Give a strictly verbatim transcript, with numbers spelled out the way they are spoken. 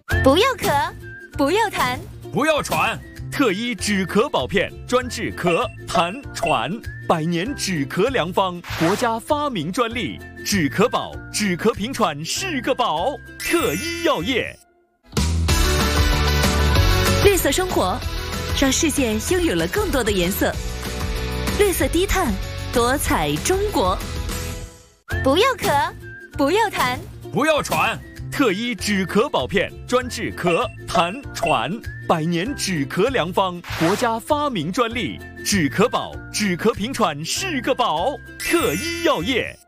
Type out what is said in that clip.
不要咳，不要痰， 不要喘。特医止咳宝片，专治咳、痰、喘，百年止咳良方，国家发明专利。止咳宝，止咳平喘是个宝。特医药业。 绿色生活，让世界拥有了更多的颜色。绿色低碳，多彩中国。 不要咳，不要痰， 不要喘。特医止咳宝片，专治咳、痰、喘，百年止咳良方，国家发明专利。止咳宝，止咳平喘是个宝。特医药业。